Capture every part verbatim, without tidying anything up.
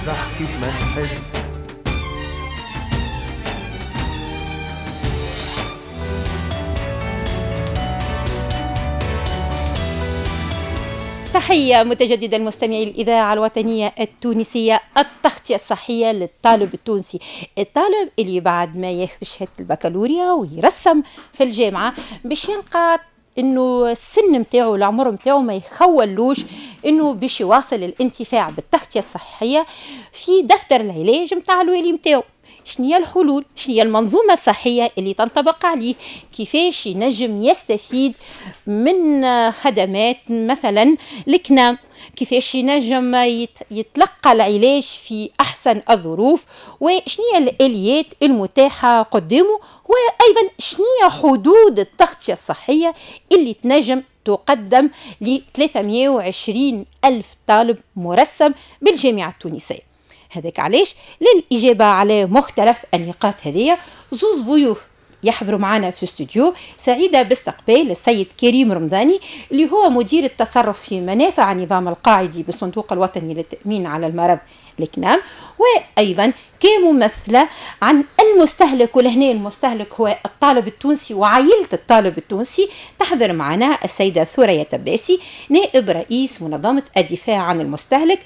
تفرح كيف ما تحب. تحية متجددة لمستمعي الإذاعة الوطنية التونسية. التغطية الصحية للطالب التونسي، الطالب اللي بعد ما ياخذ شهادة البكالوريا ويرسم في الجامعة باش يلقى انه السن متاعو العمر متاعو ما يخولوش انه باش يواصل الانتفاع بالتغطية الصحية في دفتر العلاج متاع الوالي متاعو. شنية الحلول؟ شنية المنظومة الصحية اللي تنطبق عليه؟ كيفاش ينجم يستفيد من خدمات مثلا الكنام؟ كيفاش ينجم يتلقى العلاج في أحسن الظروف؟ وشنية الآليات المتاحة قدامه؟ وأيضا شنية حدود التغطية الصحية اللي تنجم تقدم ل ثلاثمئة وعشرين ألف طالب مرسم بالجامعة التونسية؟ هذاك علاش للإجابة على مختلف النقاط هذه زوز ضيوف يحضروا معنا في الاستوديو. سعيدة باستقبال السيد كريم رمضاني اللي هو مدير التصرف في منافع النظام القاعدي بالصندوق الوطني للتأمين على المرض الكنام، وأيضا كممثلة عن المستهلك، ولهنا المستهلك هو الطالب التونسي وعائلة الطالب التونسي. تحضر معنا السيدة ثوريا تباسي نائب رئيس منظمة الدفاع عن المستهلك.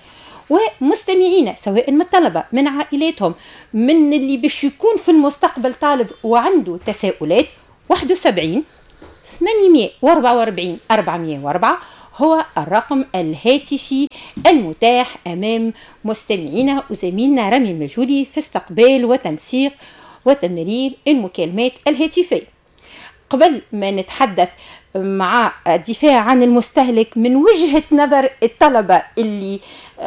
ومستمعينا سواء من الطلبة من عائلاتهم من اللي باش يكون في المستقبل طالب وعنده تساؤلات، واحد وسبعين ثمانمئة وأربعة وأربعين أربعمئة وأربعة هو الرقم الهاتفي المتاح أمام مستمعينا وزميلنا رامي المجهولي في استقبال وتنسيق وتمرير المكالمات الهاتفية. قبل ما نتحدث مع الدفاع عن المستهلك من وجهة نظر الطلبة اللي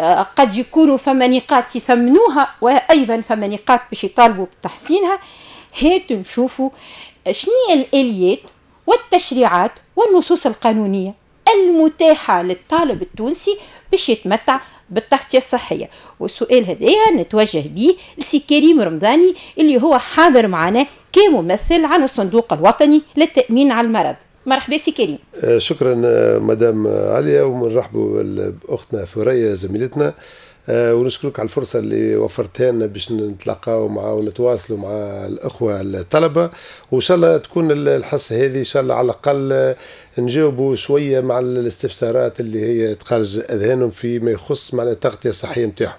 قد يكونوا فما نقاط يثمنوها وأيضا فما نقاط باش يطالبوا بتحسينها، هاتوا نشوفوا شنية الآليات والتشريعات والنصوص القانونية المتاحة للطالب التونسي باش يتمتع بالتغطية الصحية. والسؤال هذا نتوجه به لسي كريم رمضاني اللي هو حاضر معنا كممثل عن الصندوق الوطني للتأمين على المرض. مرحبا سي كريم. شكرا مدام عليا، ومرحبا بأختنا ثوريا زميلتنا، ونشكرك على الفرصة اللي وفرتها لنا باش نتلاقاو مع ونتواصلوا مع الأخوة الطلبة، وإن شاء الله تكون الحصة هذه إن شاء الله على الأقل نجاوبوا شوية مع الاستفسارات اللي هي تخرج أذهانهم فيما يخص معنى التغطية الصحية متاعهم.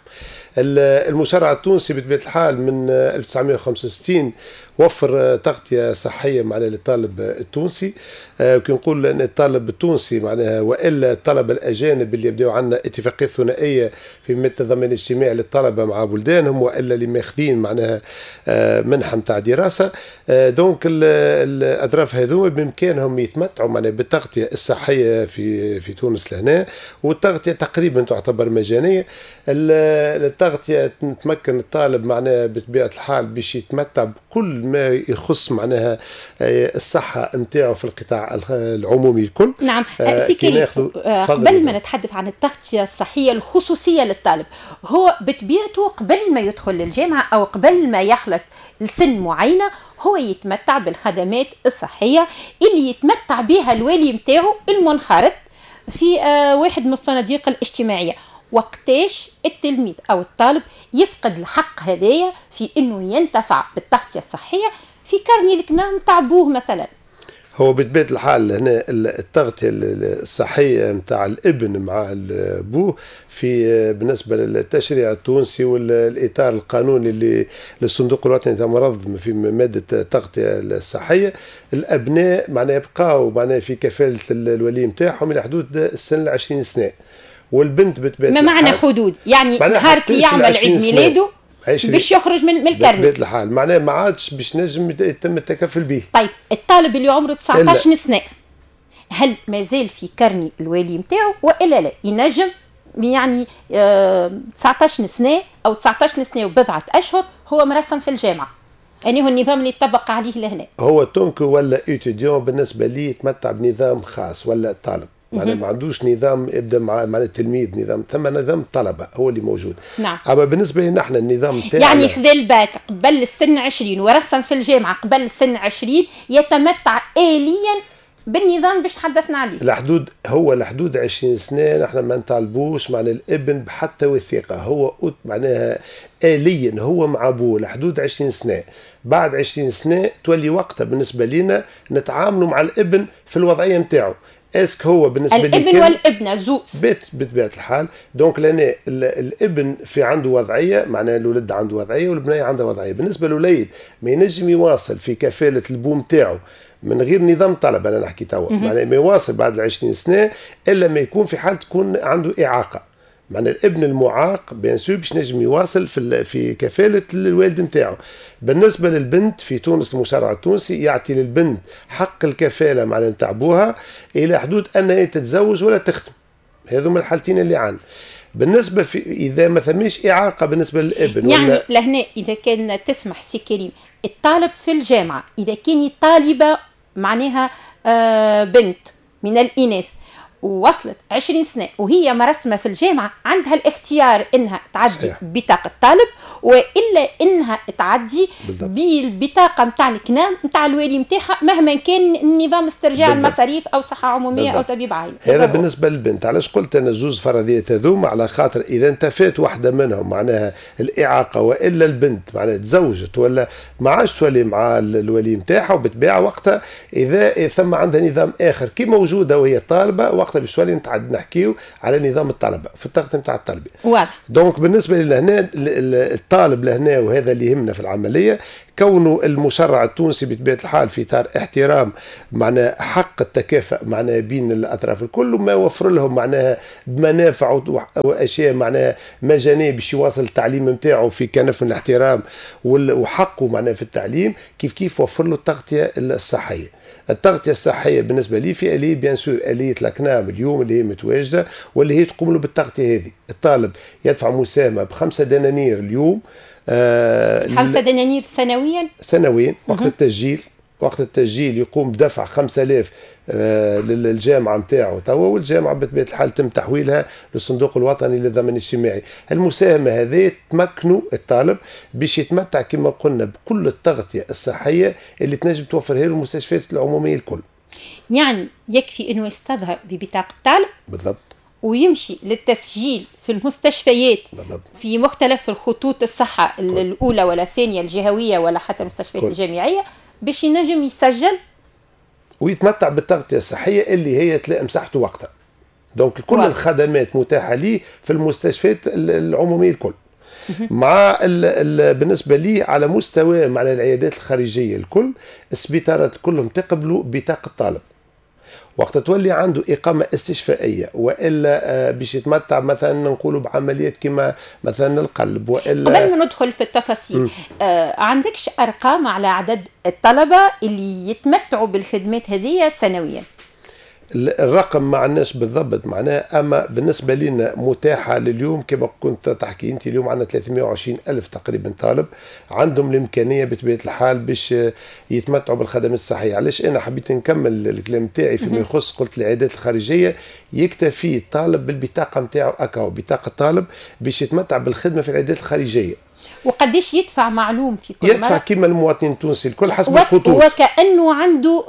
المشرع التونسي بطبيعة الحال من ألف وتسعمئة وخمسة وستين وفر تغطية صحية معناها للطالب التونسي. آه كي نقول أن الطالب التونسي معناها وإلا الطلبة الأجانب اللي يبدأوا عندنا اتفاقية ثنائية في مدة الضمان الاجتماعي للطلبة مع بلدانهم، وإلا اللي ماخذين معناها آه منحة متاع دراسة. آه دونك الأطراف هذوما بإمكانهم يتمتعوا معناها بالتغطية الصحية في في تونس لهنا، والتغطية تقريبا تعتبر مجانية. التغطية تمكن الطالب معناها بطبيعة الحال باش يتمتع بكل ما يخص معناها الصحة نتاعو في القطاع العمومي الكل. نعم سي كريم، قبل ما نتحدث عن التغطية الصحية الخصوصية للطالب، هو بطبيعته قبل ما يدخل للجامعة أو قبل ما يخلط لسن معينة هو يتمتع بالخدمات الصحية اللي يتمتع بها الوالي متاعو المنخرط في واحد من الصناديق الاجتماعية. وقتاش التلميذ أو الطالب يفقد الحق هذايا في أنه ينتفع بالتغطية الصحية في كرني الكنام متاع أبوه مثلا؟ هو بطبيعة الحال هنا التغطية الصحية متاع الابن مع أبوه في بالنسبة للتشريع التونسي والإطار القانوني اللي للصندوق الوطني للمرض في مادة التغطية الصحية، الأبناء معناه يبقاو معناه في كفالة الولي متاعهم إلى حدود السن العشرين سنة، والبنت بتبات ما معنى حدود؟ يعني نهار اللي يعمل عيد ميلاده باش يخرج من الكرني بطبيعة الحال معناه ما عادش باش نجم يتم التكفل به. طيب الطالب اللي عمره تسعة عشر سنة هل ما زال في كرني الوالي متاعه وإلا لا ينجم يعني آه تسعة عشر سنة أو تسعة عشر سنة وبضعة أشهر هو مرسم في الجامعة؟ يعني هو النظام اللي يطبق عليه لهنا هو تونكو ولا إيتوديون بالنسبة لي يتمتع بنظام خاص ولا الطالب معناه ما عندوش نظام يبدا مع مع التلميذ نظام، ثم نظام الطلبه هو اللي موجود. نعم. اما بالنسبه لنا احنا النظام تاعنا يعني خذ الباك قبل السن عشرين ورسم في الجامعه قبل السن عشرين يتمتع آليا بالنظام باش تحدثنا عليه. الحدود هو الحدود عشرين سنه، نحن ما نطالبوش معنى الابن بحتى وثيقه، هو معناها آليا هو مع ابوه الحدود عشرين سنه، بعد عشرين سنه تولي وقتها بالنسبه لنا نتعاملوا مع الابن في الوضعيه نتاعو. اسك هو بالنسبه لي الابن والابنه زوز بطبيعه الحال. دونك لان الابن في عنده وضعيه، معناها الولد عنده وضعيه والبنيه عندها وضعيه. بالنسبه للوليد ما ينجم يواصل في كفاله البوم تاعو من غير نظام طلب، انا نحكي توا معناها ما يواصل بعد العشرين سنه الا ما يكون في حال تكون عنده اعاقه. معنى الابن المعاق بيان سور باش نجم يواصل في في كفاله الوالد نتاعو. بالنسبه للبنت في تونس المشرع التونسي يعطي للبنت حق الكفاله معناها نتاع ابوها الى حدود انها تتزوج ولا تخدم. هذوما الحالتين اللي عندنا. بالنسبه في اذا ما ثماش اعاقه بالنسبه للابن يعني ولا لهنا اذا كان تسمح سي كريم، الطالب في الجامعه اذا كان طالبه معناها آه بنت من الاناث ووصلت عشرين سنة وهي مرسمة في الجامعة، عندها الاختيار انها تعدي صحيح. بطاقة طالب والا انها تعدي بالبطاقة متاع الكنام متاع الوالي متاعها مهما كان النظام استرجاع بالضبط. المصاريف او صحة عمومية بالضبط. او طبيب عائلي. هذا بالنسبة للبنت. علاش قلت انا زوز فرضيات هذوما؟ على خاطر اذا انتفات واحدة منهم معناها الاعاقة والا البنت معناها تزوجت ولا ما عادش تولي مع الولي متاعها وبتباع وقتها، اذا ثم عندها نظام اخر كي موجودة وهي طالبة وقتها باش تولي نتعد نحكيو على نظام الطلبه في الطاقه نتاع الطلبه. واضح. دونك بالنسبه لهنا الطالب لهنا وهذا اللي يهمنا في العمليه كونه المشرع التونسي بطبيعه الحال في اطار احترام معناها حق التكافؤ معناها بين الاطراف الكل وما يوفر لهم معناها منافع واشياء معناها مجانيه باش يواصل التعليم نتاعو في كنف من الاحترام وحقه معناها في التعليم، كيف كيف وفر له التغطيه الصحيه. التغطية الصحية بالنسبة لي في آلية بيان سور آلية الأكنام اليوم اللي هي متواجدة واللي هي تقوم له بالتغطية هذه. الطالب يدفع مساهمة بخمسة دنانير اليوم، آه خمسة دنانير سنويا سنويا وقت م- التسجيل. وقت التسجيل يقوم بدفع خمسة آلاف آه للجامعة نتاعو توا، والجامعة بطبيعة الحال تم تحويلها للصندوق الوطني للضمان الاجتماعي. المساهمة هذه تمكنوا الطالب باش يتمتع كما قلنا بكل التغطية الصحية اللي تنجم توفرها له المستشفيات العمومية الكل. يعني يكفي انه يستظهر ببطاقة طالب بالضبط ويمشي للتسجيل في المستشفيات بالضبط. في مختلف الخطوط الصحة كل. الأولى ولا الثانية الجهوية ولا حتى المستشفيات كل. الجامعية باش ينجم يسجل ويتمتع بالتغطية الصحية اللي هي تلاقي مساحته وقتها. دونك كل واحد. الخدمات متاحة ليه في المستشفيات العمومية الكل. مع ال ال بالنسبة لي على مستوى مع العيادات الخارجية الكل السبيطارات كلهم تقبلوا بطاقة طالب. وقت تولي عنده إقامة استشفائية وإلا باش يتمتع مثلا نقولوا بعمليات كما مثلا القلب وإلا. قبل ما ندخل في التفاصيل آه عندكش أرقام على عدد الطلبة اللي يتمتعوا بالخدمات هذه سنويا؟ الرقم ما عندناش بالضبط معناه، اما بالنسبه لنا متاحه لليوم كما كنت تحكي انت. اليوم عندنا ثلاثمائة وعشرين الف تقريبا طالب عندهم الامكانيه بطبيعه الحال باش يتمتعوا بالخدمات الصحيه. علاش انا حبيت نكمل الكلام تاعي فيما يخص قلت العيادات الخارجيه يكتفي الطالب بالبطاقه نتاعو اكاو بطاقه طالب باش يتمتع بالخدمه في العيادات الخارجيه. وقديش يدفع معلوم في كل يدفع كما المواطنين التونسي الكل حسب الخطوط، وكأنه عنده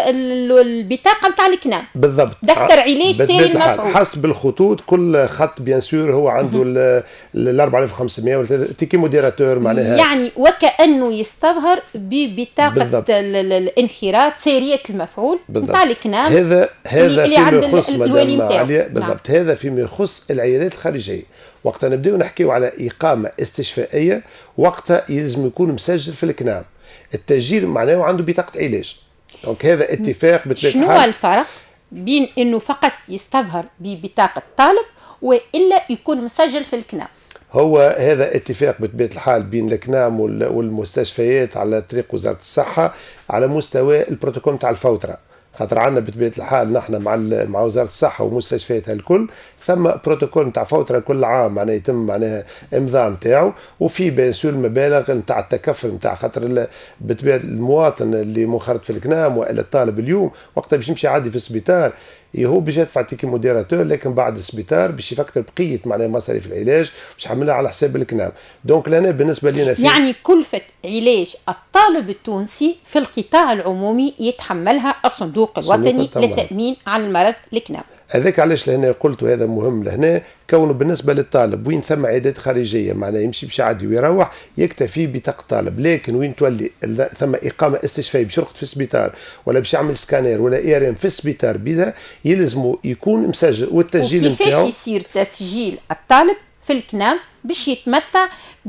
البطاقة نتاع الكنام بالضبط دفتر علاج ساري المفعول حسب الخطوط. كل خط بيان سور هو عنده ال أربعة آلاف وخمسمائة ولا تيكي موديراتور معناها، يعني وكأنه يستظهر ببطاقة الانخراط سارية المفعول نتاع الكنام. هذا هذا فيما يخص مدام عليا بالضبط. نعم. هذا فيما يخص العيادات الخارجية. وقتها نبداو نحكيو على إقامة استشفائية وقتها يلزم يكون مسجل في الكنام. التسجيل معناه عنده بطاقة علاج. دونك هذا اتفاق بطبيعة الحال. شنو الفرق بين انه فقط يستظهر ببطاقة طالب والا يكون مسجل في الكنام؟ هو هذا اتفاق بطبيعة الحال بين الكنام والمستشفيات على طريق وزارة الصحة على مستوى البروتوكول تاع الفوترة. خاطر عندنا بطبيعة الحال نحن مع مع وزارة الصحة ومستشفياتها الكل ثم بروتوكول نتاع فوتره كل عام معناها يتم معناها امضاء نتاعو، وفي بيان سور المبالغ نتاع التكفل نتاع خاطر بطبيعه المواطن اللي منخرط في الكنام والا الطالب اليوم وقتها باش يمشي يعدي في السبيطار هو باش يدفع تيكي موديراتور، لكن بعد السبيطار باش يفكر بقيه معناها مصاريف العلاج باش يحملها على حساب الكنام. دونك لنا بالنسبه لنا في يعني كلفه علاج الطالب التونسي في القطاع العمومي يتحملها الصندوق الوطني للتامين على المرض الكنام. هذاك علاش لهنا قلت هذا مهم لهنا، كونه بالنسبه للطالب وين ثم عيادات خارجيه معناها يمشي باش يعدي ويروح يكتفي بطاقه طالب، لكن وين تولي ثم اقامه استشفائيه باش يرقد في السبيطار ولا باش يعمل سكانير ولا اي ار ام في السبيطار بيدها يلزموا يكون مسجل والتسجيل نتاعو. وكيفاش يصير تسجيل الطالب في الكنام باش يتمتع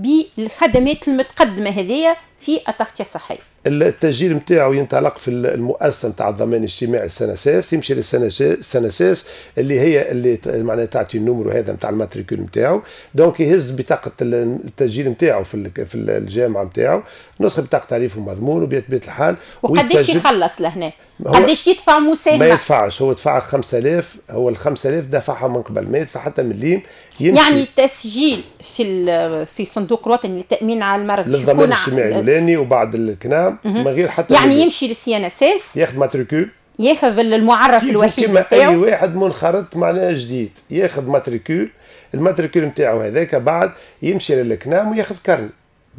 بالخدمات المتقدمه هذيا في التغطيه الصحيه؟ التسجيل نتاعو ينطلق في المؤسسه نتاع الضمان الاجتماعي السنساس، يمشي للسنساس اللي هي اللي معناها تعطي النمر هذا نتاع الماتريكول نتاعو، دونك يهز بطاقه التسجيل نتاعو في في الجامعه نتاعو، نسخه بطاقه تعريف ومضمون وبطبيعه الحال. وقداش يخلص لهنا؟ قداش يدفع مساهمه؟ ما يدفعش، هو دفع خمسة آلاف، هو ال خمسة آلاف دفعها من قبل، ما يدفع حتى مليم. يمشي يعني التسجيل في في صندوق الوطني للتامين على المرض للضمان الاجتماعي الاولاني وبعد الكنام من غير حتى يعني مليم. يمشي للسي ان اس اس ياخذ ماتريكول، ياخذ المعرف الوحيد كما اي واحد منخرط معناها جديد ياخذ ماتريكول، الماتريكول نتاعو هذاك بعد يمشي للكنام وياخذ كرني.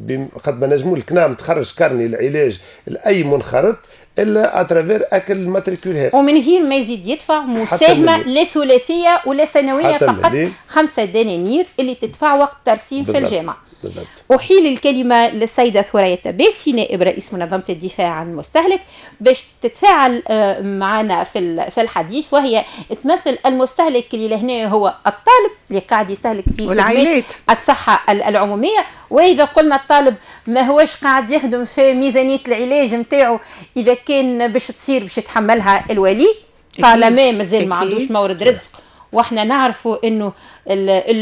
قد ما نجموا الكنام تخرج كرني العلاج لاي منخرط الا اترافير اكل الماتريكول هذا، ومن غير ما يزيد يدفع مساهمه لا ثلاثيه ولا سنويه، فقط خمسة دنانير اللي تدفع وقت ترسيم في الجامعه. بالضبط. أحيل الكلمة للسيدة ثريا باسي نائب رئيس منظمة الدفاع عن المستهلك باش تتفاعل معنا في في الحديث، وهي تمثل المستهلك اللي لهنا هو الطالب اللي قاعد يستهلك في والعائلات الصحة العمومية. وإذا قلنا الطالب ما هوش قاعد يخدم في ميزانية العلاج نتاعو، إذا كان باش تصير باش يتحملها الولي طالما مازال ما عندوش مورد رزق، واحنا نعرفوا إنه